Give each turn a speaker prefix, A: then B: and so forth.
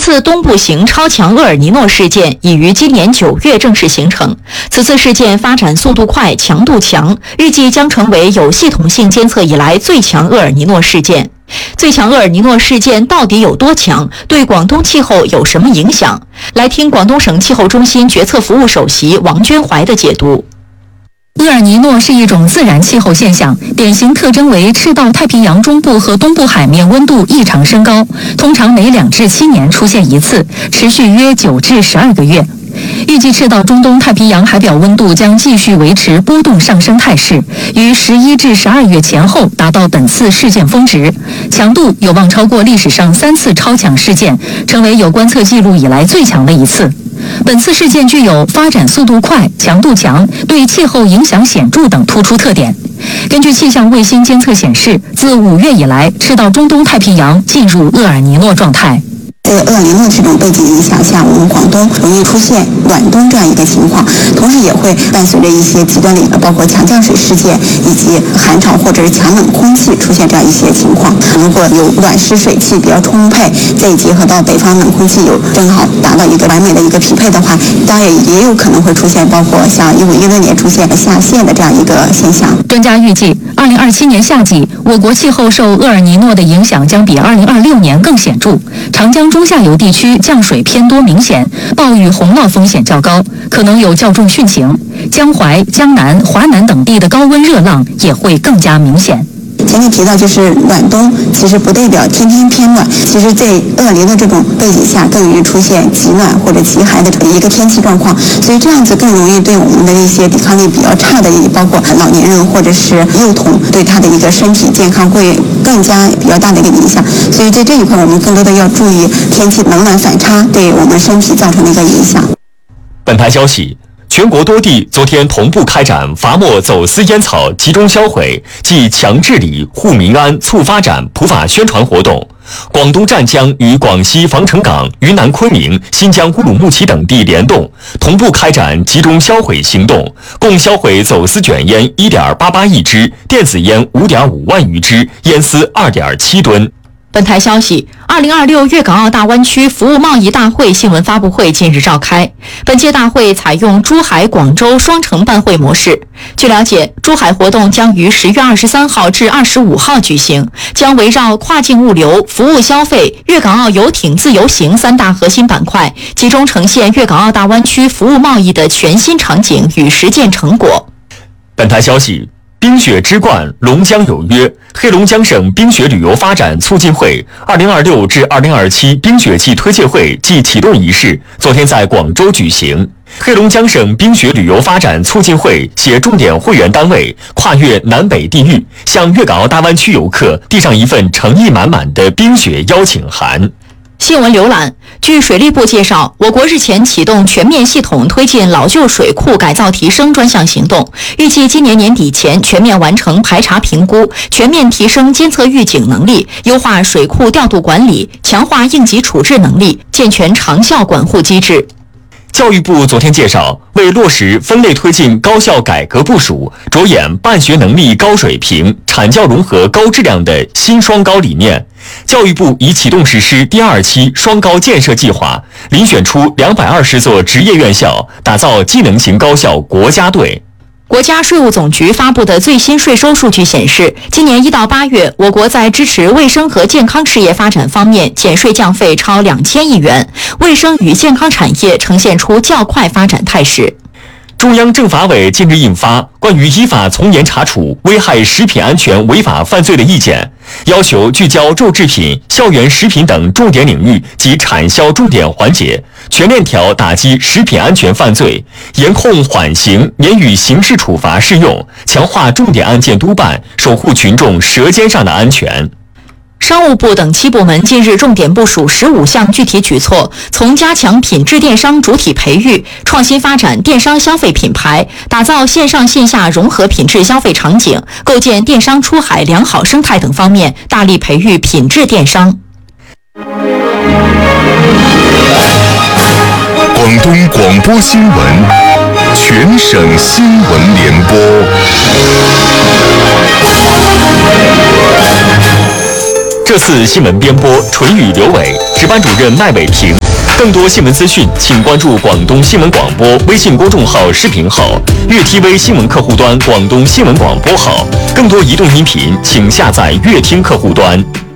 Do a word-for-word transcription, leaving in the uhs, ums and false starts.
A: 次东部型超强厄尔尼诺事件已于今年九月正式形成。此次事件发展速度快、强度强，预计将成为有系统性监测以来最强厄尔尼诺事件。最强厄尔尼诺事件到底有多强？对广东气候有什么影响？来听广东省气候中心决策服务首席王娟怀的解读。
B: 厄尔尼诺是一种自然气候现象，典型特征为赤道太平洋中部和东部海面温度异常升高，通常每两至七年出现一次，持续约九至十二个月。预计赤道中东太平洋海表温度将继续维持波动上升态势，于十一至十二月前后达到本次事件峰值，强度有望超过历史上三次超强事件，成为有观测记录以来最强的一次。本次事件具有发展速度快、强度强、对气候影响显著等突出特点。根据气象卫星监测显示，自五月以来，赤道中东太平洋进入厄尔尼诺状态。
C: 在厄尔尼诺这种背景影响下，我们广东容易出现暖冬这样一个情况，同时也会伴随着一些极端的，包括强降水事件以及寒潮或者是强冷空气出现这样一些情况。如果有暖湿水汽比较充沛，再结合到北方冷空气有正好达到一个完美的一个匹配的话，当然也有可能会出现包括像一五一六年出现下陷的这样一个现象。
B: 专家预计，二零二七年夏季，我国气候受厄尔尼诺的影响将比二零二六年更显著，长江中下游地区降水偏多明显，暴雨洪涝风险较高，可能有较重汛情。江淮、江南、华南等地的高温热浪也会更加明显。
C: 前面提到就是暖冬，其实不代表天天偏暖，其实在厄尔尼诺这种背景下更容易出现极暖或者极寒的一个天气状况，所以这样子更容易对我们的一些抵抗力比较差的，也包括老年人或者是幼童，对他的一个身体健康会更加比较大的一个影响。所以在这一块我们更多的要注意天气冷暖反差对我们身体造成的一个影响。
D: 本台消息，全国多地昨天同步开展罚没走私烟草集中销毁暨强治理护民安促发展普法宣传活动。广东湛江与广西防城港、云南昆明、新疆乌鲁木齐等地联动，同步开展集中销毁行动，共销毁走私卷烟 一点八八亿支，电子烟 五点五万余支，烟丝 二点七吨。
A: 本台消息，二零二六粤港澳大湾区服务贸易大会新闻发布会近日召开。本届大会采用珠海、广州双城办会模式。据了解，珠海活动将于十月二十三号至二十五号举行，将围绕跨境物流、服务消费、粤港澳游艇自由行三大核心板块，集中呈现粤港澳大湾区服务贸易的全新场景与实践成果。
D: 本台消息，冰雪之冠，龙江有约。黑龙江省冰雪旅游发展促进会二零二六至二零二七冰雪季推介会暨启动仪式昨天在广州举行。黑龙江省冰雪旅游发展促进会携重点会员单位跨越南北地域，向粤港澳大湾区游客递上一份诚意满满的冰雪邀请函。
A: 新闻浏览，据水利部介绍，我国日前启动全面系统推进老旧水库改造提升专项行动，预计今年年底前全面完成排查评估，全面提升监测预警能力，优化水库调度管理，强化应急处置能力，健全长效管护机制。
D: 教育部昨天介绍，为落实分类推进高校改革部署，着眼办学能力高水平、产教融合高质量的新双高理念，教育部已启动实施第二期双高建设计划，遴选出两百二十座职业院校，打造技能型高校国家队。
A: 国家税务总局发布的最新税收数据显示，今年一到八月，我国在支持卫生和健康事业发展方面减税降费超两千亿元，卫生与健康产业呈现出较快发展态势。
D: 中央政法委近日印发《关于依法从严查处危害食品安全违法犯罪的意见》，要求聚焦肉制品、校园食品等重点领域及产销重点环节，全链条打击食品安全犯罪，严控缓刑免予刑事处罚适用，强化重点案件督办，守护群众舌尖上的安全。
A: 商务部等七部门近日重点部署十五项具体举措，从加强品质电商主体培育、创新发展电商消费品牌、打造线上线下融合品质消费场景、构建电商出海良好生态等方面，大力培育品质电商。
E: 广东广播新闻，全省新闻联播。
D: 这次新闻编播纯宇、刘伟，值班主任麦伟平。更多新闻资讯，请关注广东新闻广播微信公众号、视频号、粤 T V 新闻客户端、广东新闻广播号。更多移动音频，请下载粤听客户端。